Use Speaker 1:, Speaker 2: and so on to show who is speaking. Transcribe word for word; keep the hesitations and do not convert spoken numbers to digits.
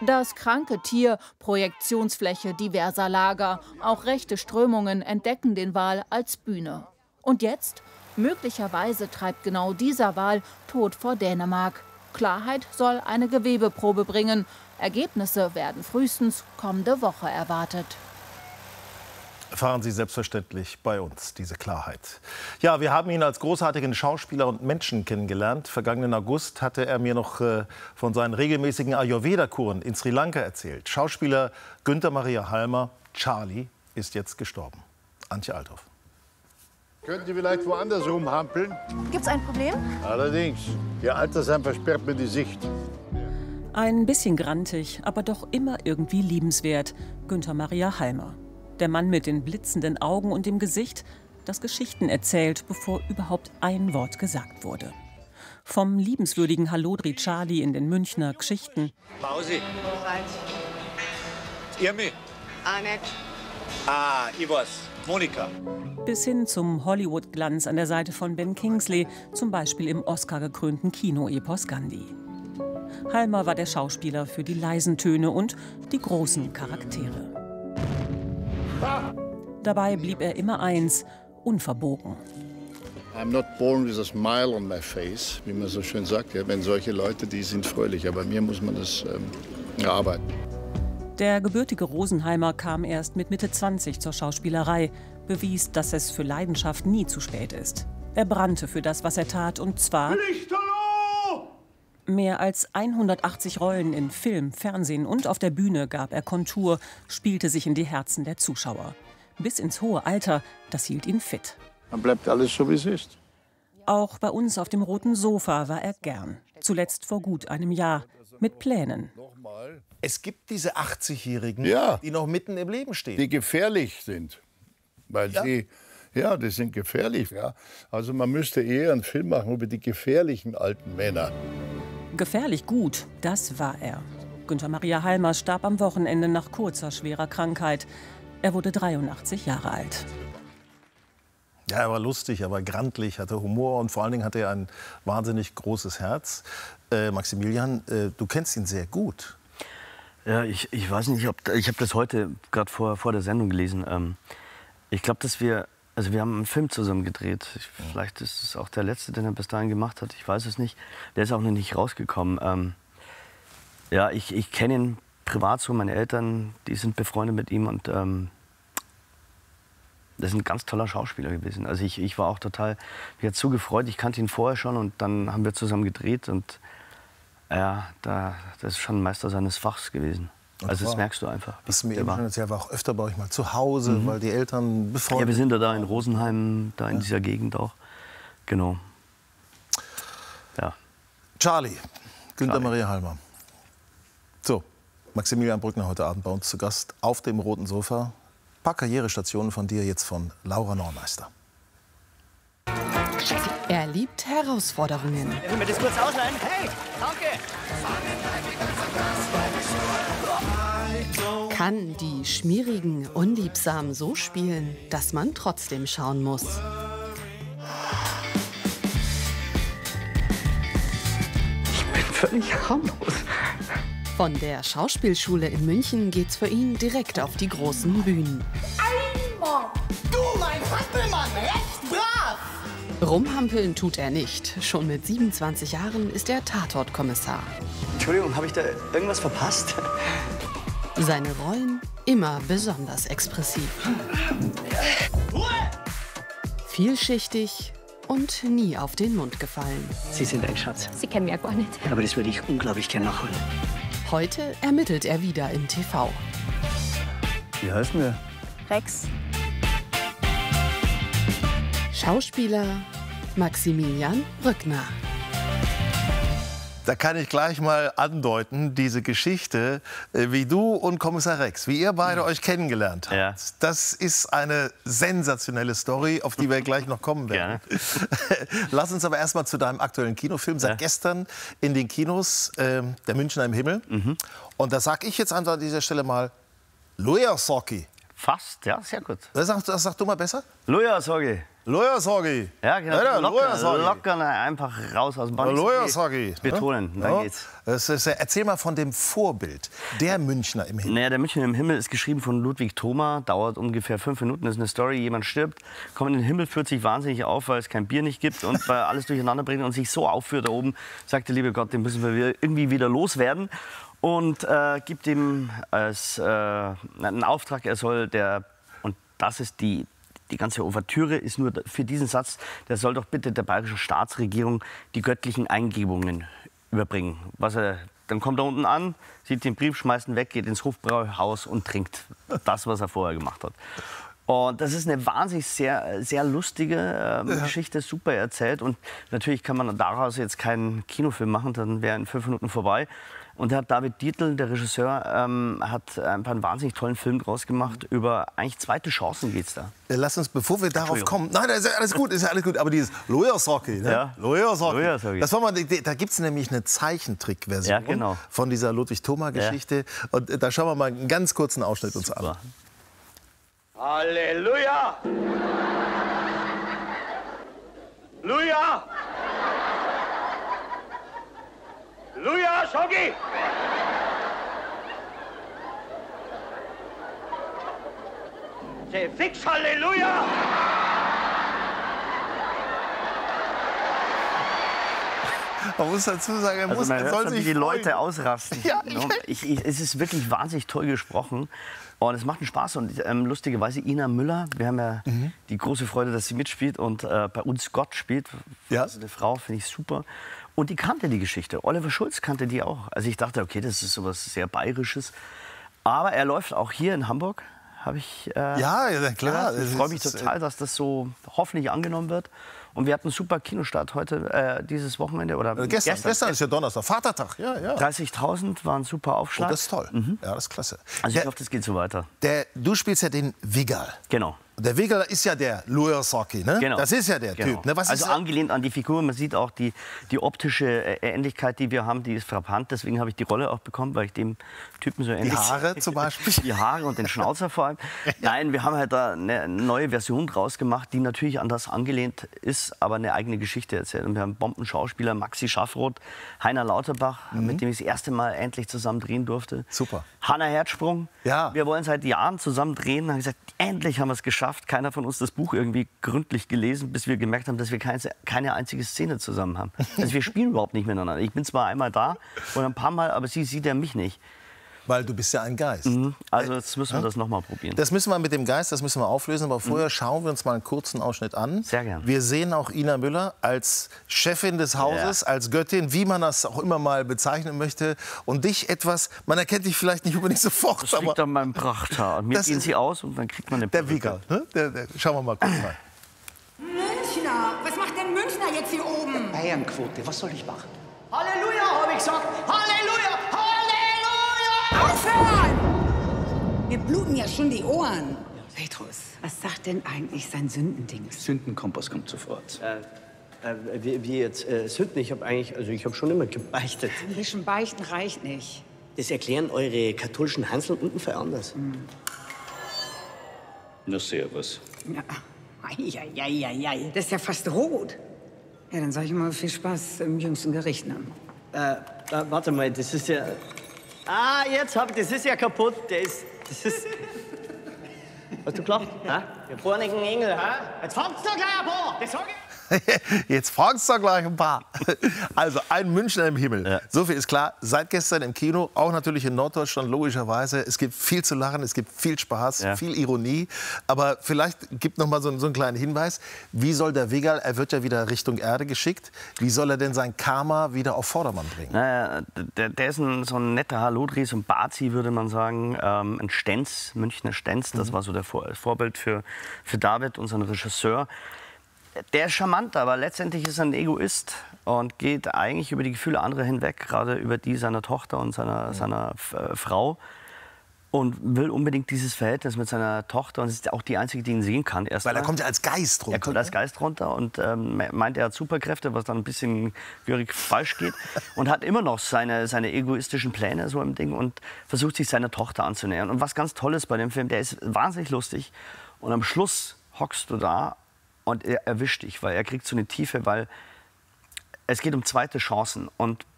Speaker 1: Das kranke Tier, Projektionsfläche diverser Lager. Auch rechte Strömungen entdecken den Wal als Bühne. Und jetzt? Möglicherweise treibt genau dieser Wal Tod vor Dänemark. Klarheit soll eine Gewebeprobe bringen. Ergebnisse werden frühestens kommende Woche erwartet.
Speaker 2: Erfahren Sie selbstverständlich bei uns diese Klarheit. Ja, wir haben ihn als großartigen Schauspieler und Menschen kennengelernt. Vergangenen August hatte er mir noch äh, von seinen regelmäßigen Ayurveda-Kuren in Sri Lanka erzählt. Schauspieler Günther Maria Halmer, Charlie, ist jetzt gestorben. Antje Althoff.
Speaker 3: Könnten Sie vielleicht woanders rumhampeln?
Speaker 4: Gibt's ein Problem?
Speaker 3: Allerdings. Ihr Altersheim versperrt mir die Sicht.
Speaker 5: Ein bisschen grantig, aber doch immer irgendwie liebenswert. Günther Maria Halmer. Der Mann mit den blitzenden Augen und dem Gesicht, das Geschichten erzählt, bevor überhaupt ein Wort gesagt wurde. Vom liebenswürdigen Hallodri Charlie in den Münchner Geschichten.
Speaker 6: Mausi. Irmi.
Speaker 4: Annette.
Speaker 6: Ah, ich weiß. Monika.
Speaker 5: Bis hin zum Hollywood-Glanz an der Seite von Ben Kingsley, zum Beispiel im Oscar-gekrönten Kinoepos Gandhi. Halmer war der Schauspieler für die leisen Töne und die großen Charaktere. Dabei blieb er immer eins, unverbogen.
Speaker 3: I'm not born with a smile on my face, wie man so schön sagt. Ja, wenn solche Leute, die sind fröhlich, aber bei mir muss man das ähm, erarbeiten.
Speaker 5: Der gebürtige Rosenheimer kam erst mit Mitte zwanzig zur Schauspielerei, bewies, dass es für Leidenschaft nie zu spät ist. Er brannte für das, was er tat, und zwar mehr als hundertachtzig Rollen in Film, Fernsehen und auf der Bühne gab er Kontur, spielte sich in die Herzen der Zuschauer. Bis ins hohe Alter, das hielt ihn fit.
Speaker 3: Dann bleibt alles so, wie es ist.
Speaker 5: Auch bei uns auf dem roten Sofa war er gern. Zuletzt vor gut einem Jahr. Mit Plänen.
Speaker 2: Es gibt diese achtzigjährigen,
Speaker 3: ja,
Speaker 2: die noch mitten im Leben stehen.
Speaker 3: Die gefährlich sind. Weil
Speaker 2: ja.
Speaker 3: sie, ja, die sind gefährlich. Ja. Also man müsste eher einen Film machen über die gefährlichen alten Männer.
Speaker 5: Gefährlich gut, das war er. Günther Maria Halmer starb am Wochenende nach kurzer, schwerer Krankheit. Er wurde dreiundachtzig Jahre alt.
Speaker 2: Ja, er war lustig, er war grantlich, hatte Humor und vor allen Dingen hatte er ein wahnsinnig großes Herz. Äh, Maximilian, äh, du kennst ihn sehr gut.
Speaker 7: Ja, ich, ich weiß nicht, ob ich habe das heute gerade vor, vor der Sendung gelesen. Ähm, ich glaube, dass wir, also wir haben einen Film zusammen gedreht. Ich, vielleicht ist es auch der letzte, den er bis dahin gemacht hat. Ich weiß es nicht. Der ist auch noch nicht rausgekommen. Ähm, ja, ich, ich kenne ihn privat so. Meine Eltern, die sind befreundet mit ihm und ähm, das ist ein ganz toller Schauspieler gewesen. Also ich, ich war auch total, mich hat so gefreut. Ich kannte ihn vorher schon und dann haben wir zusammen gedreht und ja, da, das ist schon ein Meister seines Fachs gewesen. Und also das merkst du einfach.
Speaker 2: Was mir eben schon erzählt, war auch öfter bei euch mal zu Hause, mhm. weil die Eltern befreundet.
Speaker 7: Ja, wir sind da, da in Rosenheim, da in ja. dieser Gegend auch. Genau. Ja.
Speaker 2: Charlie, Günther Maria Halmer. So, Maximilian Brückner heute Abend bei uns zu Gast auf dem roten Sofa. Ein paar Karrierestationen von dir, jetzt von Laura Neumeister.
Speaker 8: Er liebt Herausforderungen.
Speaker 6: Können wir das kurz ausleihen? Hey, danke!
Speaker 8: Kann die schmierigen unliebsam so spielen, dass man trotzdem schauen muss.
Speaker 9: Ich bin völlig harmlos.
Speaker 8: Von der Schauspielschule in München geht's für ihn direkt auf die großen Bühnen.
Speaker 10: Einmal! Du, mein Hampelmann, recht brav!
Speaker 8: Rumhampeln tut er nicht. Schon mit siebenundzwanzig Jahren ist er Tatortkommissar.
Speaker 9: Entschuldigung, habe ich da irgendwas verpasst?
Speaker 8: Seine Rollen immer besonders expressiv. Vielschichtig und nie auf den Mund gefallen.
Speaker 9: Sie sind ein Schatz.
Speaker 4: Sie kennen mich ja gar nicht.
Speaker 9: Aber das würde ich unglaublich gerne nachholen.
Speaker 8: Heute ermittelt er wieder im T V.
Speaker 7: Wie heißt der?
Speaker 4: Rex.
Speaker 8: Schauspieler Maximilian Brückner.
Speaker 2: Da kann ich gleich mal andeuten, diese Geschichte, wie du und Kommissar Rex, wie ihr beide euch kennengelernt habt.
Speaker 7: Ja.
Speaker 2: Das ist eine sensationelle Story, auf die wir gleich noch kommen werden. Lass uns aber erst mal zu deinem aktuellen Kinofilm. Seit ja. gestern in den Kinos, äh, Der Münchner im Himmel. Mhm. Und da sag ich jetzt an dieser Stelle mal, Luja Soki.
Speaker 7: Fast, ja, sehr gut.
Speaker 2: Das sag, das sag du mal besser?
Speaker 7: Luja Soki.
Speaker 2: Loja Sorgi.
Speaker 7: Ja, genau.
Speaker 2: Ja,
Speaker 7: locker,
Speaker 2: locker,
Speaker 7: locker einfach raus aus dem Band.
Speaker 2: Loja Sorgi.
Speaker 7: Betonen,
Speaker 2: ja?
Speaker 7: dann
Speaker 2: ja.
Speaker 7: geht's.
Speaker 2: Das ist, erzähl mal von dem Vorbild, der Münchner im Himmel.
Speaker 7: Naja, der Münchner im Himmel ist geschrieben von Ludwig Thoma, dauert ungefähr fünf Minuten, das ist eine Story, jemand stirbt, kommt in den Himmel, führt sich wahnsinnig auf, weil es kein Bier nicht gibt und weil er alles durcheinander bringt und sich so aufführt da oben, sagt der liebe Gott, den müssen wir irgendwie wieder loswerden und äh, gibt ihm als äh, einen Auftrag, er soll der, und das ist die, die ganze Ouvertüre ist nur für diesen Satz, der soll doch bitte der bayerischen Staatsregierung die göttlichen Eingebungen überbringen. Was er, dann kommt er unten an, sieht den Brief, schmeißt ihn weg, geht ins Hofbräuhaus und trinkt das, was er vorher gemacht hat. Und das ist eine wahnsinnig sehr, sehr lustige ähm, ja. Geschichte, super erzählt. Und natürlich kann man daraus jetzt keinen Kinofilm machen, dann wäre in fünf Minuten vorbei. Und der David Dietl, der Regisseur, ähm, hat einfach einen wahnsinnig tollen Film draus gemacht. Über eigentlich zweite Chancen geht's da.
Speaker 2: Lass uns, bevor wir darauf kommen, nein, das ist ja alles gut, ist ja alles gut, aber dieses Loja Sorgi, ne?
Speaker 7: Ja.
Speaker 2: Loja Sorgi.
Speaker 7: Loja Sorgi.
Speaker 2: Das war mal, da gibt es nämlich eine Zeichentrickversion
Speaker 7: ja, genau.
Speaker 2: von dieser Ludwig-Thoma-Geschichte. Ja. Und da schauen wir mal einen ganz kurzen Ausschnitt uns
Speaker 7: Super.
Speaker 2: an.
Speaker 6: Halleluja! Luja! Luja, Sorgi! Say fix Halleluja!
Speaker 2: Man muss dazu sagen, er,
Speaker 7: also
Speaker 2: muss,
Speaker 7: man
Speaker 2: er
Speaker 7: hört
Speaker 2: soll
Speaker 7: schon,
Speaker 2: sich
Speaker 7: wie die
Speaker 2: freuen.
Speaker 7: Leute ausrasten.
Speaker 2: Ja,
Speaker 7: ich, ich, es ist wirklich wahnsinnig toll gesprochen. Und es macht einen Spaß. Und ähm, lustigerweise Ina Müller, wir haben ja mhm. die große Freude, dass sie mitspielt und äh, bei uns Gott spielt.
Speaker 2: Ja.
Speaker 7: Also eine Frau, finde ich super. Und die kannte die Geschichte. Oliver Schulz kannte die auch. Also ich dachte, okay, das ist sowas sehr Bayerisches. Aber er läuft auch hier in Hamburg, habe ich äh,
Speaker 2: Ja, ja klar.
Speaker 7: Ich freue mich total, dass das so hoffentlich angenommen wird. Und wir hatten einen super Kinostart heute, äh, dieses Wochenende. Oder
Speaker 2: äh, gestern,
Speaker 7: gestern,
Speaker 2: gestern ist ja Donnerstag, Vatertag. Ja, ja.
Speaker 7: dreißigtausend war ein super Aufschlag.
Speaker 2: Oh, das ist toll.
Speaker 7: Mhm.
Speaker 2: Ja, das ist klasse.
Speaker 7: Also
Speaker 2: der,
Speaker 7: ich hoffe, das geht so weiter.
Speaker 2: Der, du spielst ja den Wigal.
Speaker 7: Genau.
Speaker 2: Der Wigal ist ja der Loja Sorgi, ne?
Speaker 7: Genau.
Speaker 2: Das ist ja der
Speaker 7: genau.
Speaker 2: Typ. Ne? Was
Speaker 7: also
Speaker 2: ist
Speaker 7: angelehnt an die Figur. Man sieht auch die, die optische Ähnlichkeit, die wir haben, die ist frappant. Deswegen habe ich die Rolle auch bekommen, weil ich dem Typen so ähnlich...
Speaker 2: Die Haare zum Beispiel?
Speaker 7: Die Haare und den Schnauzer vor allem. Nein, wir haben halt da eine neue Version draus gemacht, die natürlich an das angelehnt ist, aber eine eigene Geschichte erzählt. Und wir haben Bombenschauspieler Maxi Schaffroth, Heiner Lauterbach, mhm. mit dem ich das erste Mal endlich zusammen drehen durfte.
Speaker 2: Super.
Speaker 7: Hanna Herzsprung.
Speaker 2: Ja.
Speaker 7: Wir wollen seit Jahren zusammen drehen. Haben gesagt, endlich haben wir es geschafft. Keiner von uns das Buch irgendwie gründlich gelesen, bis wir gemerkt haben, dass wir keine, keine einzige Szene zusammen haben. Also wir spielen überhaupt nicht miteinander. Ich bin zwar einmal da und ein paar Mal, aber sie sieht ja mich nicht.
Speaker 2: Weil du bist ja ein Geist.
Speaker 7: Mhm. Also jetzt müssen wir das noch mal probieren.
Speaker 2: Das müssen wir mit dem Geist, das müssen wir auflösen. Aber vorher mhm. schauen wir uns mal einen kurzen Ausschnitt an.
Speaker 7: Sehr gern.
Speaker 2: Wir sehen auch Ina Müller als Chefin des Hauses, ja. als Göttin, wie man das auch immer mal bezeichnen möchte. Und dich etwas, man erkennt dich vielleicht nicht unbedingt sofort.
Speaker 7: Das liegt
Speaker 2: aber
Speaker 7: an meinem Prachthaar. Mir gehen sie aus und dann kriegt man den
Speaker 2: Der Wigal. Ne? Der, der, schauen wir mal kurz rein.
Speaker 10: Münchner! Was macht denn Münchner jetzt hier oben?
Speaker 9: Bayernquote, was soll ich machen?
Speaker 10: Halleluja, habe ich gesagt! Halleluja! Halleluja! Aufhören! Wir bluten ja schon die Ohren.
Speaker 11: Petrus, was sagt denn eigentlich sein Sündending?
Speaker 9: Sündenkompass kommt sofort.
Speaker 12: Äh, äh, wie, wie jetzt äh, Sünden? Ich habe eigentlich, also ich habe schon immer gebeichtet.
Speaker 11: Ein bisschen beichten reicht nicht.
Speaker 12: Das erklären eure katholischen Hansel unten für anders.
Speaker 11: Mhm.
Speaker 9: Na, servus.
Speaker 11: Ja. Eieieiei, das ist ja fast rot. Ja, dann sag ich mal viel Spaß im jüngsten Gericht. Ne?
Speaker 12: Äh, äh, warte mal, das ist ja... Ah, jetzt hab ich, das ist ja kaputt. Der ist, das ist... Hast du geglaubt? Ha? Der bornigen Engel, ha? Jetzt fangst du gleich ein paar, das sag ich.
Speaker 2: Jetzt fragst du gleich ein paar. Also ein Münchner im Himmel. Ja. So viel ist klar. Seit gestern im Kino, auch natürlich in Norddeutschland logischerweise. Es gibt viel zu lachen, es gibt viel Spaß, ja. viel Ironie. Aber vielleicht gibt noch mal so, so einen kleinen Hinweis. Wie soll der Wigal, er wird ja wieder Richtung Erde geschickt, wie soll er denn sein Karma wieder auf Vordermann bringen?
Speaker 7: Naja, der, der ist ein, so ein netter Halodri, so ein Bazi, würde man sagen. Ähm, ein Stenz, Münchner Stenz. Das mhm. war so der Vor Vorbild für, für David, unseren Regisseur. Der ist charmant, aber letztendlich ist er ein Egoist und geht eigentlich über die Gefühle anderer hinweg, gerade über die seiner Tochter und seiner, mhm. seiner äh, Frau. Und will unbedingt dieses Verhältnis mit seiner Tochter. Und es ist auch die einzige, die ihn sehen kann. Erst
Speaker 2: Weil er
Speaker 7: mal.
Speaker 2: kommt ja als Geist runter.
Speaker 7: Er kommt als Geist runter und ähm, meint, er hat Superkräfte, was dann ein bisschen gehörig falsch geht. Und hat immer noch seine, seine egoistischen Pläne so im Ding und versucht, sich seiner Tochter anzunähern. Und was ganz Tolles bei dem Film, der ist wahnsinnig lustig. Und am Schluss hockst du da und er erwischt dich, weil er kriegt so eine Tiefe, weil es geht um zweite Chancen. Und